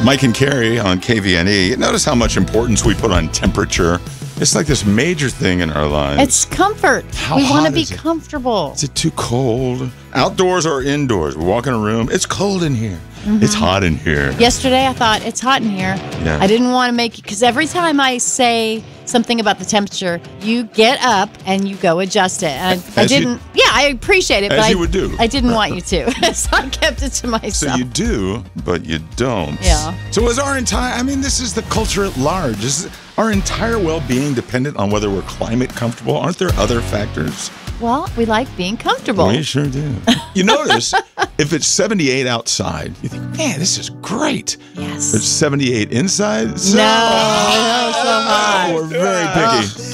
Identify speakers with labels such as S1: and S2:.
S1: Mike and Carrie on KVNE. Notice how much importance we put on temperature. It's like this major thing in our lives.
S2: It's comfort.
S1: How
S2: we want to
S1: hot
S2: be
S1: is it?
S2: comfortable.
S1: Is it too cold? Outdoors or indoors? We walk in a room. It's cold in here. It's hot in here.
S2: Yesterday, I thought it's hot in here.
S1: Yeah.
S2: I didn't want to make it because every time I say something about the temperature, you get up and you go adjust it. And I
S1: As you-
S2: didn't. Yeah, I appreciate it,
S1: As
S2: but
S1: you would do.
S2: I didn't want you to, so I kept it to
S1: So
S2: myself.
S1: you do, but you don't.
S2: Yeah.
S1: So is our entire, I mean, this is the culture at large. Is our entire well-being dependent on whether we're climate comfortable? Aren't there other factors?
S2: Well, we like being comfortable.
S1: We sure do. You notice, if it's 78 outside, you think, man, this is great.
S2: Yes.
S1: If it's 78 inside,
S2: No, so hot.
S1: we're very picky.